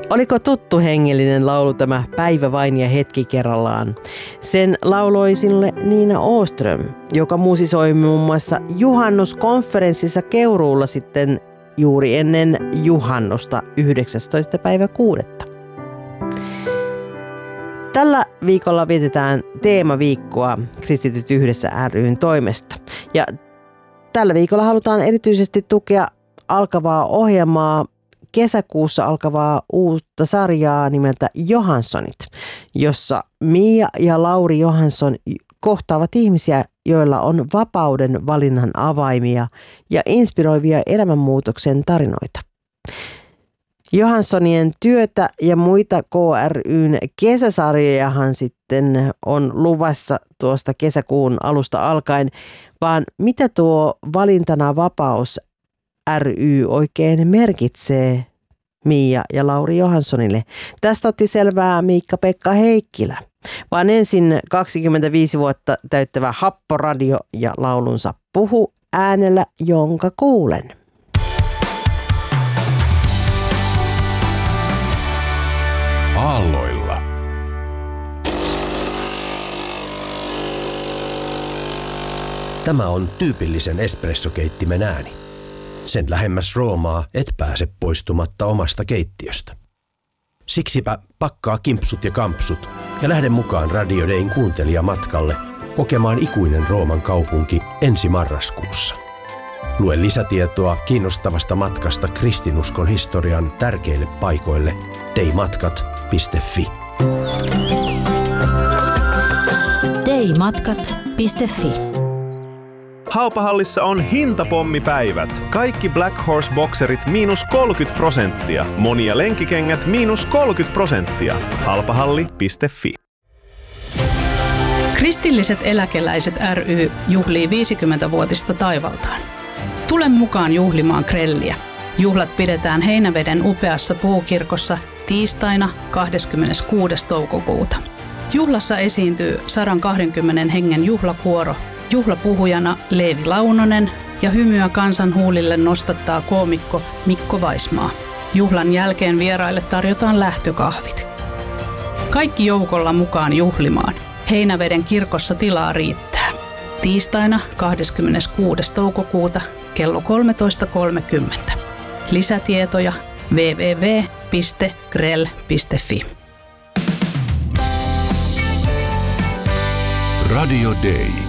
Oliko tuttu hengellinen laulu tämä Päivä vain ja hetki kerrallaan? Sen lauloi sinulle Niina Åström, joka musisoi muun muassa juhannuskonferenssissa Keuruulla sitten juuri ennen juhannusta 19.6. Tällä viikolla vietetään teemaviikkoa Kristityt yhdessä ry:n toimesta. Ja tällä viikolla halutaan erityisesti tukea alkavaa ohjelmaa, kesäkuussa alkavaa uutta sarjaa nimeltä Johanssonit, jossa Mia ja Lauri Johansson kohtaavat ihmisiä, joilla on vapauden valinnan avaimia ja inspiroivia elämänmuutoksen tarinoita. Johanssonien työtä ja muita KRY:n kesäsarjojahan sitten on luvassa tuosta kesäkuun alusta alkaen, vaan mitä tuo Valintana vapaus ry oikein merkitsee Mia ja Lauri Johanssonille? Tästä otti selvää Miikka-Pekka Heikkilä, vaan ensin 25 vuotta täyttävä Happoradio ja laulunsa Puhu äänellä, jonka kuulen. Aalloilla. Tämä on tyypillisen espressokeittimen ääni. Sen lähemmäs Roomaa et pääse poistumatta omasta keittiöstä. Siksipä pakkaa kimpsut ja kampsut ja lähde mukaan Radio Dayn kuuntelijamatkalle kokemaan ikuinen Rooman kaupunki ensi marraskuussa. Lue lisätietoa kiinnostavasta matkasta kristinuskon historian tärkeille paikoille daymatkat.fi. daymatkat.fi. Halpahallissa on hintapommipäivät. Kaikki Black Horse bokserit -30%. Monia lenkikengät -30%. Halpahalli.fi. Kristilliset eläkeläiset ry juhlii 50-vuotista taivaltaan. Tule mukaan juhlimaan grelliä. Juhlat pidetään Heinäveden upeassa puukirkossa tiistaina 26. toukokuuta. Juhlassa esiintyy 120 hengen juhlakuoro, juhlapuhujana Leevi Launonen ja hymyä kansan huulille nostattaa koomikko Mikko Vaismaa. Juhlan jälkeen vieraille tarjotaan lähtökahvit. Kaikki joukolla mukaan juhlimaan. Heinäveden kirkossa tilaa riittää. Tiistaina 26. toukokuuta kello 13.30. Lisätietoja www.grell.fi. Radio Day.